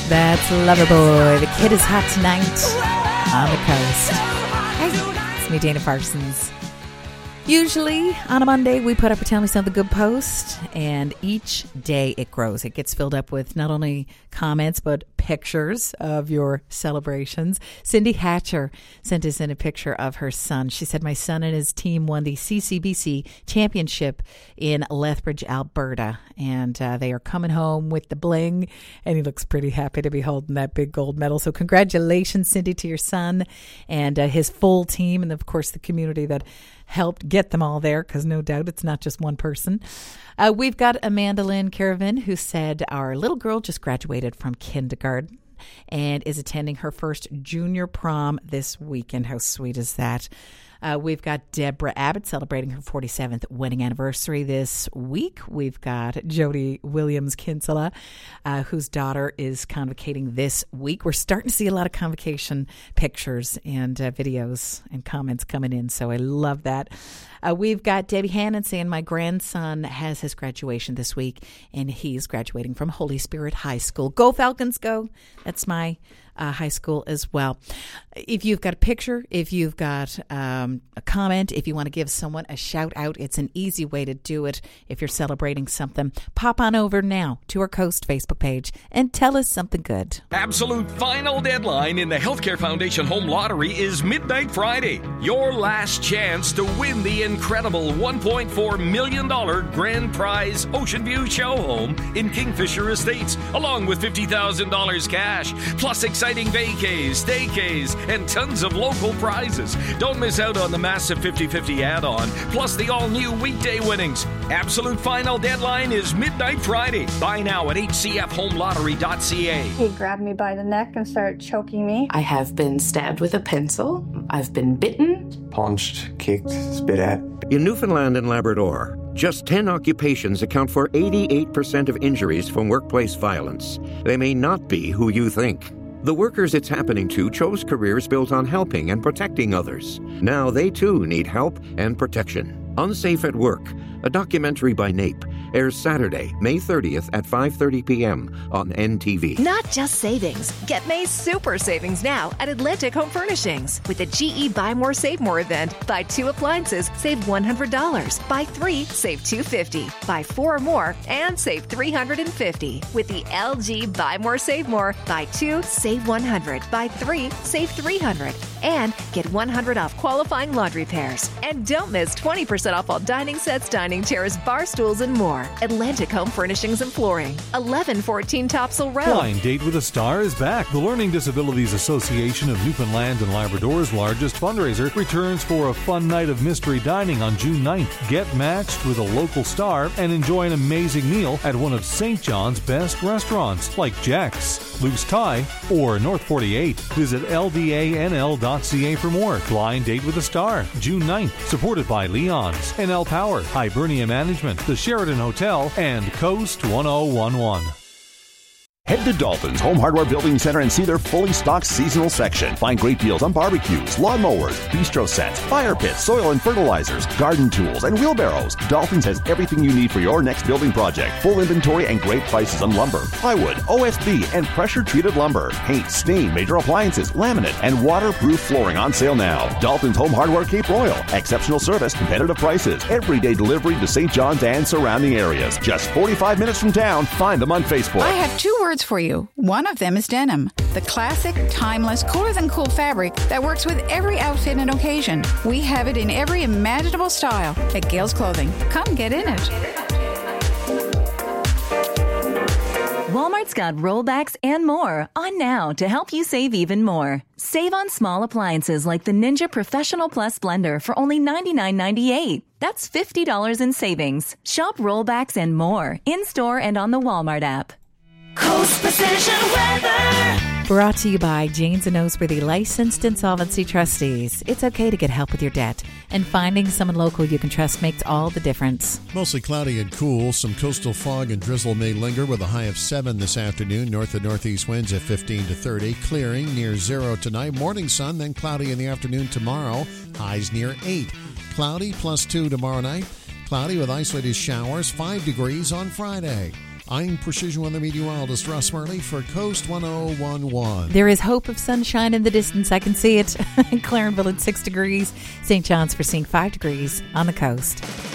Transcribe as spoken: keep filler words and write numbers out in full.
That's Loverboy. The kid is hot tonight on the coast. Hi, it's me, Dana Parsons. Usually on a Monday, we put up a Tell Me Something Good post, and each day it grows. It gets filled up with not only comments, but pictures of your celebrations. Cindy Hatcher sent us in a picture of her son. She said, my son and his team won the C C B C championship in Lethbridge, Alberta, and uh, they are coming home with the bling, and he looks pretty happy to be holding that big gold medal. So congratulations, Cindy, to your son and uh, his full team, and of course the community that helped get them all there, because no doubt it's not just one person. Uh, we've got Amanda Lynn Caravan, who said our little girl just graduated from kindergarten and is attending her first junior prom this weekend. How sweet is that? Uh, we've got Deborah Abbott celebrating her forty-seventh wedding anniversary this week. We've got Jody Williams-Kinsella, uh, whose daughter is convocating this week. We're starting to see a lot of convocation pictures and uh, videos and comments coming in, so I love that. Uh, we've got Debbie Hannon saying my grandson has his graduation this week, and he's graduating from Holy Spirit High School. Go Falcons, go! That's my Uh, high school as well. If you've got a picture, if you've got um, a comment, if you want to give someone a shout out, it's an easy way to do it. If you're celebrating something, pop on over now to our Coast Facebook page and tell us something good. Absolute final deadline in the Healthcare Foundation Home Lottery is midnight Friday. Your last chance to win the incredible one point four million dollars grand prize Ocean View show home in Kingfisher Estates, along with fifty thousand dollars cash, plus exciting vacays, staycays, and tons of local prizes. Don't miss out on the massive fifty-fifty add-on, plus the all-new weekday winnings. Absolute final deadline is midnight Friday. Buy now at h c f home lottery dot c a. He grabbed me by the neck and started choking me. I have been stabbed with a pencil. I've been bitten. Punched, kicked, spit at. In Newfoundland and Labrador, just ten occupations account for eighty-eight percent of injuries from workplace violence. They may not be who you think. The workers it's happening to chose careers built on helping and protecting others. Now they too need help and protection. Unsafe at Work, a documentary by NAPE, airs Saturday, May thirtieth at five thirty p.m. on N T V. Not just savings. Get May's super savings now at Atlantic Home Furnishings. With the G E Buy More, Save More event, buy two appliances, save one hundred dollars. Buy three, save two hundred fifty dollars. Buy four or more, and save three hundred fifty dollars. With the L G Buy More, Save More, buy two, save one hundred dollars. Buy three, save three hundred dollars. And get one hundred dollars off qualifying laundry pairs. And don't miss twenty percent off all dining sets, dining chairs, bar stools, and more. Atlantic Home Furnishings and Flooring, eleven fourteen Topsail Road. Blind Date with a Star is back. The Learning Disabilities Association of Newfoundland and Labrador's largest fundraiser returns for a fun night of mystery dining on June ninth. Get matched with a local star and enjoy an amazing meal at one of Saint John's best restaurants like Jack's, Luke's Thai, or North forty-eight. Visit L D A N L dot C A for more. Blind Date with a Star, June ninth, supported by Leon's, N L Power, Hibernia Management, the Sheraton Hotel, and Coast ten eleven. Head to Dalton's Home Hardware Building Center and see their fully stocked seasonal section. Find great deals on barbecues, lawnmowers, bistro sets, fire pits, soil and fertilizers, garden tools, and wheelbarrows. Dalton's has everything you need for your next building project. Full inventory and great prices on lumber, plywood, O S B, and pressure-treated lumber. Paint, stain, major appliances, laminate, and waterproof flooring on sale now. Dalton's Home Hardware Cape Royal. Exceptional service, competitive prices, everyday delivery to Saint John's and surrounding areas. Just forty-five minutes from town. Find them on Facebook. I have two words for you. One of them is denim, the classic, timeless, cooler than cool fabric that works with every outfit and occasion. We have it in every imaginable style at Gales Clothing. Come get in it. Walmart's got rollbacks and more on now to help you save even more. Save on small appliances like the Ninja Professional Plus blender for only ninety-nine ninety-eight. That's fifty dollars in savings. Shop rollbacks and more in-store and on the Walmart app. Coast Precision Weather. Brought to you by Janes and Noseworthy Licensed Insolvency Trustees. It's okay to get help with your debt, and finding someone local you can trust makes all the difference. Mostly cloudy and cool. Some coastal fog and drizzle may linger with a high of seven this afternoon. North and northeast winds at fifteen to thirty. Clearing near zero tonight. Morning sun, then cloudy in the afternoon tomorrow. Highs near eight. Cloudy plus two tomorrow night. Cloudy with isolated showers. five degrees on Friday. I'm Precision Weather meteorologist Russ Murley for Coast one oh one point one. There is hope of sunshine in the distance. I can see it. Clarenville at six degrees. Saint John's foreseeing five degrees on the coast.